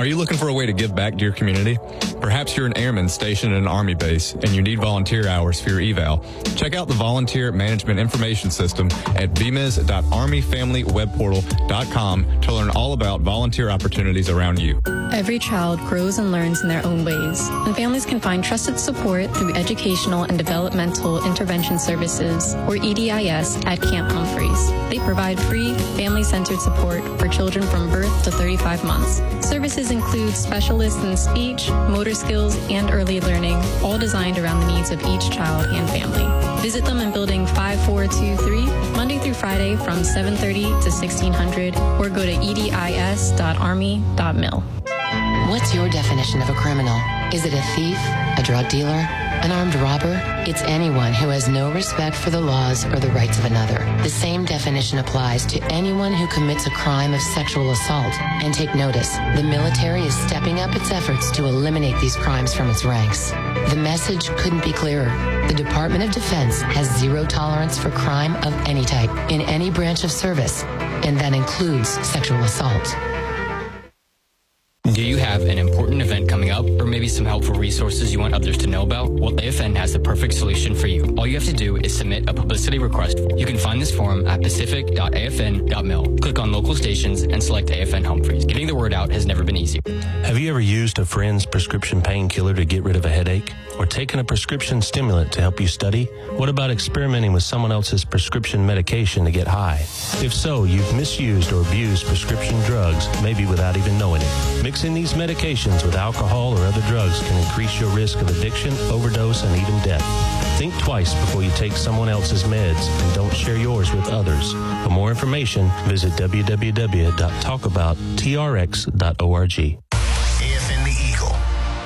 Are you looking for a way to give back to your community? Perhaps you're an airman stationed at an Army base and you need volunteer hours for your eval. Check out the Volunteer Management Information System at vmis.armyfamilywebportal.com to learn all about volunteer opportunities around you. Every child grows and learns in their own ways, and families can find trusted support through Educational and Developmental Intervention Services, or EDIS, at Camp Humphreys. They provide free, family-centered support for children from birth to 35 months. Services include specialists in speech, motor skills, and early learning, all designed around the needs of each child and family. Visit them in Building 5423, Monday through Friday from 7:30 to 1600, or go to edis.army.mil. What's your definition of a criminal? Is it a thief, a drug dealer, an armed robber? It's anyone who has no respect for the laws or the rights of another. The same definition applies to anyone who commits a crime of sexual assault. And take notice, the military is stepping up its efforts to eliminate these crimes from its ranks. The message couldn't be clearer. The Department of Defense has zero tolerance for crime of any type in any branch of service, and that includes sexual assault. Do you have an important event coming up, or maybe some helpful resources you want others to know about? Well, AFN has the perfect solution for you. All you have to do is submit a publicity request. You can find this form at pacific.afn.mil. Click on local stations and select AFN Humphreys. Getting the word out has never been easier. Have you ever used a friend's prescription painkiller to get rid of a headache? Or taken a prescription stimulant to help you study? What about experimenting with someone else's prescription medication to get high? If so, you've misused or abused prescription drugs, maybe without even knowing it. Mixing these medications with alcohol or other drugs can increase your risk of addiction, overdose, and even death. Think twice before you take someone else's meds and don't share yours with others. For more information, visit www.talkabouttrx.org.